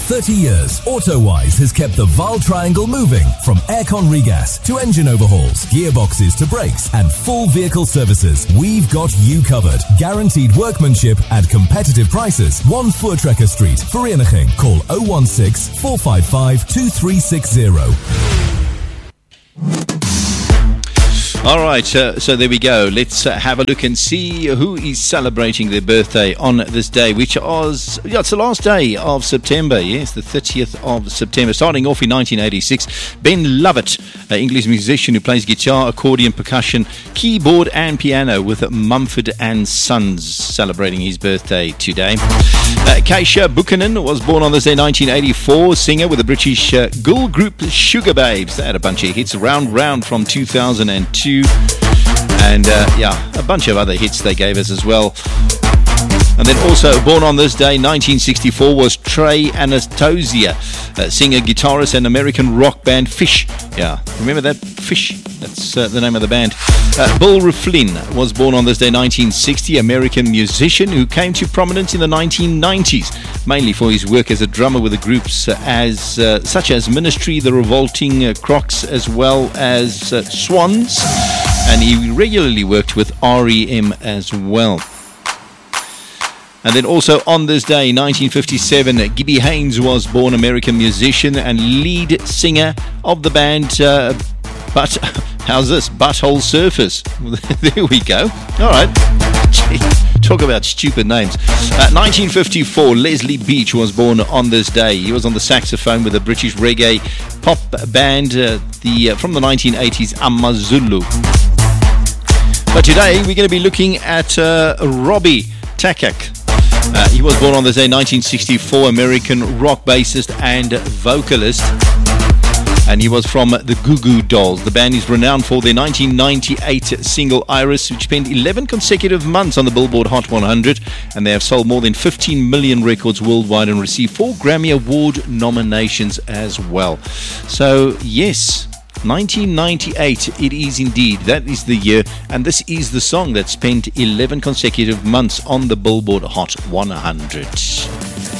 30 years, AutoWise has kept the Vaal Triangle moving, from aircon regas to engine overhauls, gearboxes to brakes, and full vehicle services. We've got you covered. Guaranteed workmanship at competitive prices. 1 Voortrekker Street, Vereniging. Call 016 455 2360. All right, so there we go. Let's have a look and see who is celebrating their birthday on this day, which was, it's the last day of September. Yes, the 30th of September. Starting off in 1986, Ben Lovett, an English musician who plays guitar, accordion, percussion, keyboard and piano with Mumford and Sons, celebrating his birthday today. Keisha Buchanan was born on this day, 1984, singer with the British girl group Sugar Babes. They had a bunch of hits, Round Round from 2002. And a bunch of other hits they gave us as well. And then also born on this day, 1964, was Trey Anastasio, singer, guitarist, and American rock band Fish. Yeah, remember that? Fish. That's the name of the band. Bill Rieflin was born on this day, 1960, American musician who came to prominence in the 1990s, mainly for his work as a drummer with the groups such as Ministry, The Revolting Crocs, as well as Swans. And he regularly worked with REM as well. And then also on this day, 1957, Gibby Haynes was born, American musician and lead singer of the band, how's this? Butthole Surfers. There we go. All right. Gee, talk about stupid names. 1954, Leslie Beach was born on this day. He was on the saxophone with the British reggae pop band from the 1980s, Amazulu. But today, we're going to be looking at Robbie Takak. He was born on this day, 1964, American rock bassist and vocalist. And he was from the Goo Goo Dolls. The band is renowned for their 1998 single Iris, which spent 11 consecutive months on the Billboard Hot 100. And they have sold more than 15 million records worldwide and received 4 Grammy Award nominations as well. So, yes, 1998, it is indeed. That is the year, and this is the song that spent 11 consecutive months on the Billboard Hot 100.